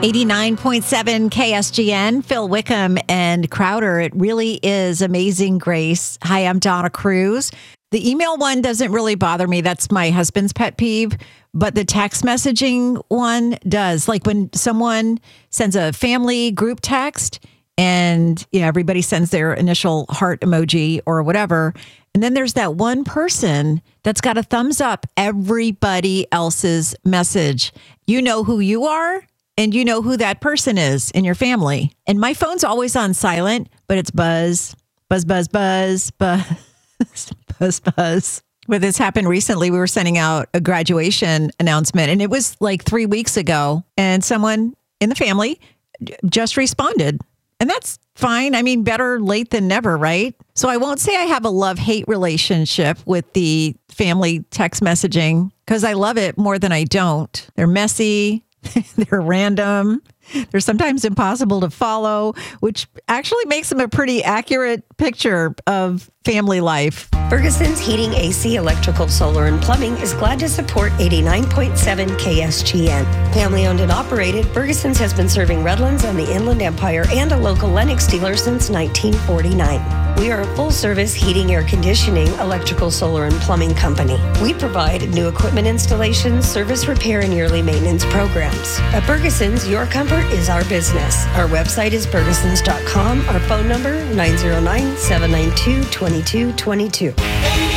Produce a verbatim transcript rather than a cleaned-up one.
eighty-nine point seven K S G N, Phil Wickham and Crowder. It really is Amazing Grace. Hi, I'm Donna Cruz. The email one doesn't really bother me. That's my husband's pet peeve. But the text messaging one does. Like when someone sends a family group text and you know, everybody sends their initial heart emoji or whatever. And then there's that one person that's got a thumbs up everybody else's message. You know who you are and you know who that person is in your family. And my phone's always on silent, but it's buzz, buzz, buzz, buzz, buzz, buzz, buzz. But this happened recently. We were sending out a graduation announcement and it was like three weeks ago. And someone in the family just responded. And that's fine. I mean, better late than never, right? So I won't say I have a love-hate relationship with the family text messaging because I love it more than I don't. They're messy. They're random. They're sometimes impossible to follow, which actually makes them a pretty accurate picture of family life. Ferguson's Heating, A C, Electrical, Solar, and Plumbing is glad to support eighty-nine point seven K S G N. Family owned and operated, Ferguson's has been serving Redlands and the Inland Empire and a local Lennox dealer since nineteen forty-nine. We are a full-service heating, air conditioning, electrical, solar, and plumbing company. We provide new equipment installations, service repair, and yearly maintenance programs. At Ferguson's, your comfort is our business. Our website is fergusons dot com. Our phone number, nine zero nine, seven nine two, two two two two.